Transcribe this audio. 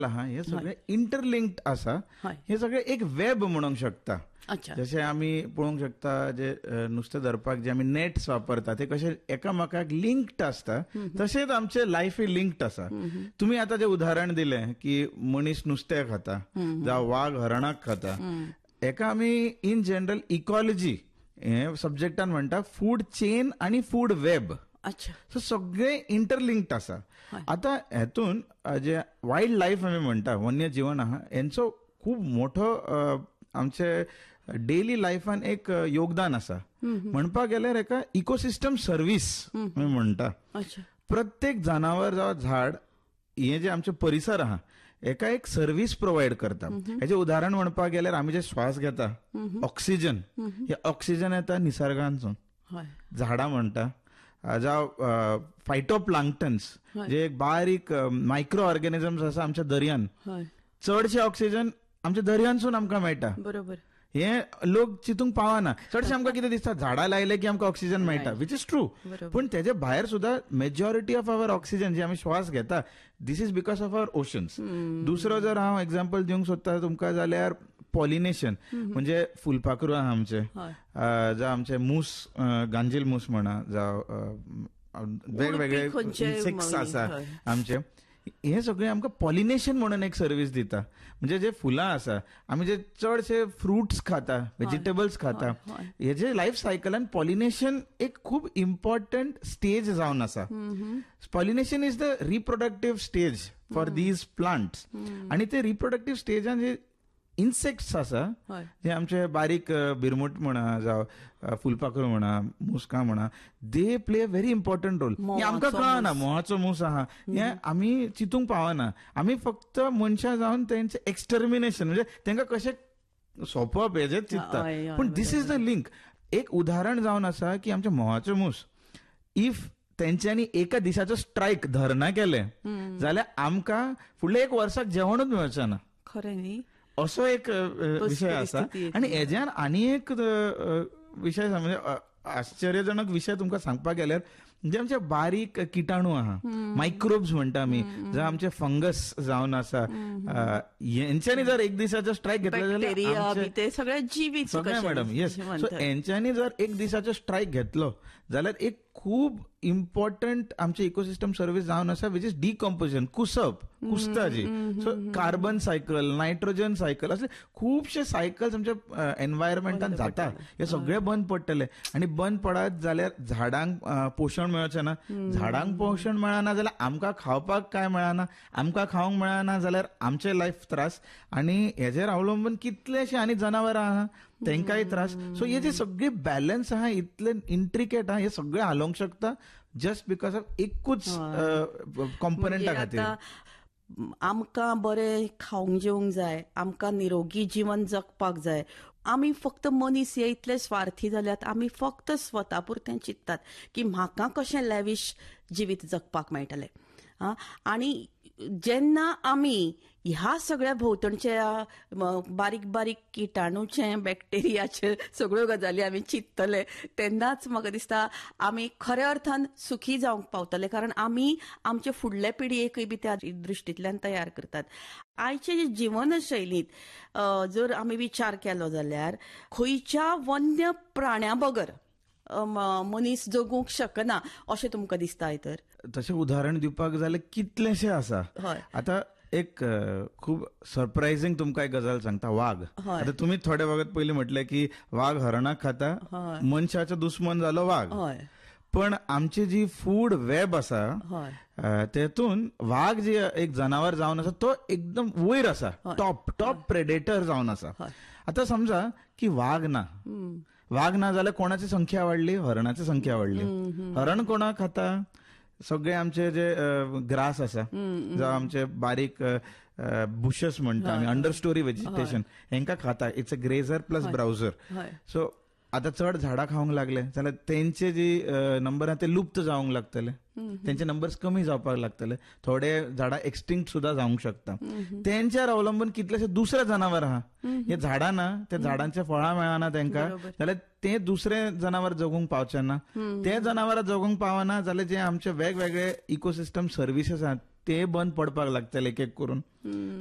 हे सगळे इंटरलिंक्ड आसा. हे सगळे एक वेब म्हणूंक शकता. जशें आमी पळोवंक शकता जे नुस्तें धरपाक जे आमी नेट्स वापरता ते कशे एकामेकाक लिंक्ड आसता, तशेंच आमचे लायफी लिंक्ड आसा. तुम्ही आता जे उदाहरण दिलें की मनीस नुस्तें खाता जावं वाघ हरणाक खाता, एका आमी इन जनरल इकॉलॉजी हे सब्जेक्टान म्हणटा फूड चेन आणि फूड वेब. सो सगळे इंटरलिंक्ड आसा. आता हेतून जे वायल्ड लायफ आमी म्हणटा, वन्य जीवन आहा, यांचो खूप मोठो आमचे डेली लायफान एक योगदान आसा. म्हणपाक गेल्यार एका इकोसिस्टम सर्व्हिस आमी म्हणटा. प्रत्येक जनावर जावं झाड हे जे आमचे परिसर आहा एका एक सर्व्हिस प्रोव्हाइड करता. हेचे उदाहरण म्हणपाक गेल्यार आमी जे श्वास घेता ऑक्सिजन, हे ऑक्सिजन येता निसर्गांतसून, झाडां म्हणटा, जावं फायटोप्लांक्टन्स जे एक बारीक मायक्रो ऑर्गॅनिझम्स आसा आमच्या दर्यान, चडशे ऑक्सिजन आमच्या दर्यांसून आमकां मेळटा. बरोबर. हे लोक चितूंक पावना. चडशे आमकां कितें दिसता झाडां लायले की आमकां ऑक्सिजन मेळटा, विच इज ट्रू. पूण तेजे भायर सुद्धा मेजॉरिटी ऑफ आवर ऑक्सिजन जे आमी श्वास घेता दिस is because of our oceans. दुसरो जर हांव एक्झाम्पल दिवंक सोदता तुमकां जाल्यार पॉलिनेशन म्हणजे फुलपाखरू आहा आमचे, जावं आमचे मूस, गांजील मूस म्हणा, जावं वेगवेगळे इन्सेक्ट्स आसा आमचे, हे सगळे आमकां पॉलिनेशन म्हणून एक सर्व्हिस दिता. म्हणजे जे फुलां आसा, आमी जे चडशे फ्रुट्स खाता, व्हेजिटेबल्स खाता, हेजे लायफ सायकलान पॉलिनेशन एक खूप इम्पॉर्टंट स्टेज जावन आसा. Pollination is the reproductive stage for these plants. आणि ते रिप्रोडक्टिव्ह स्टेजान जे इन्सेक्ट्स आसा, जे आमचे बारीक बिरमुट म्हणा, जावं फुलपाखरू म्हणा, मुस्कां म्हणा, they play a very important role. हे आमकां कळना मोहाचो मूस आहा, हे आमी चितूंक पावना. आमी फक्त मनशां जावन तेंचे एक्सटर्मिनेशन म्हणजे तांकां कशें सोंपप हेजेच चिंतता. पूण दीस इज द लिंक. एक उदाहरण जावन आसा की आमचे मोहाचो मूस, इफ तेंच्यांनी एका दिसाचो स्ट्रायक धरना केले जाल्यार आमकां फुडल्या एक वर्साक जेवणूच मेळचें ना. खरें न्ही. असो एक विषय आसा. आणि हेज्यान आनी एक विषय म्हणजे आश्चर्यजनक विषय तुमकां सांगपाक गेल्यार जे आमचे बारीक किटाणू आहा, मायक्रोब्स म्हणटा आमी, जे आमचे फंगस जावन आसा, यांच्यांनी जर एक दिसाचो स्ट्रायक घेतलो जाल्यार सगळे जीवित मॅडम येस. सो यांच्यांनी जर एक दिसाचो स्ट्रायक घेतलो जाल्यार एक खूप इम्पॉर्टंट आमचे इकोसिस्टम सर्व्हिस जावन आसा, which is decomposition, कुसता G. So carbon cycle, nitrogen cycle, असले खुबशे सायकल्स आमच्या एनवायरमेंटान जाता. हे सगळे बंद पडटले. आणि बंद पडत जाल्यार झाडांक पोषण मेळचें ना. झाडांक पोषण मेळना जाल्यार आमकां खावपाक काय मेळना. आमकां खावंक मेळना जाल्यार आमचे लायफ त्रास. आणि हेजेर अवलंबून कितलेशे आनी जनावरां आहा तेंकाय त्रास. सो हे जे सगळे बॅलन्स आहा इतले इंट्रिकेट आहा, हे सगळे हालोवंक शकता जस्ट बिकॉज ऑफ एकूच कॉम्पोनंटा खातीर. आमकां बरें खावंक जेवंक जाय, आमकां निरोगी जीवन जगपाक जाय. आमी फक्त मनीस हे इतले स्वार्थी जाल्यात, आमी फक्त स्वता पुरतें चिंततात की म्हाका कशें लॅविश जिवीत जगपाक मेळटलें. आणि जेन्ना आमी ह्या सगळ्या भोंवतणच्या बारीक बारीक किटाणूचे, बॅक्टेरियाचे सगळ्यो गजाली आमी चिंततले, तेन्नाच म्हाका दिसता आमी खऱ्या अर्थान सुखी जावंक पावतले. कारण आमी आमचे फुडले पिडयेकय बी त्या दृश्टींतल्यान तयार करतात. आयचे जिवनशैलींत जर आमी विचार केलो जाल्यार खंयच्या वन्य प्राण्या बगर मनीस जगूंक शकना अशें तुमकां दिसता. तर तशें उदाहरण दिवपाक जाल्यार कितलेशे आसा. आता एक खूप सरप्रायझिंग तुमकां एक गजाल सांगता, वाघ. आता तुम्ही थोड्या वगत पयलीं म्हटलें की वाघ हरणाक खाता, मनशाचो दुश्मन जालो वाघ. पण आमची जी फूड वेब आसा तेतून वाघ जे एक जनावर जावन आसा तो एकदम वयर आसा, टॉप प्रेडेटर जावन आसा. आता समजा की वाघ ना जाल्यार कोणाची संख्या वाडली? हरणाची संख्या वाडली. हरण कोणाक खाता? सगळे आमचे जे ग्रास आसा, जावं आमचे बारीक बुशस म्हणटा आमी, अंडरस्टोरी व्हेजिटेशन, हेंकां खाता. It's a ग्रेझर plus browser. So आता चड झाडां खावंक लागले जाल्यार तेंचे जी नंबर आहा ते लुप्त जावंक लागतले, तेंचे नंबर्स कमी जावपाक लागतले. थोडे झाडां एक्सटिंक्ट सुद्धा जावंक शकता. तेंचेर अवलंबून कितलेशे दुसरे जनावर आहा, हे झाडां ना, ते झाडांचे फळां मेळना तेंकां जाल्यार ते दुसरे जनावर जगूंक पावचे ना. ते जनावर जगूंक पावना जाल्यार जे आमचे वेगवेगळे इकोसिस्टम सर्व्हिसेस आहात ते बंद पडपाक लागतले एक एक करून.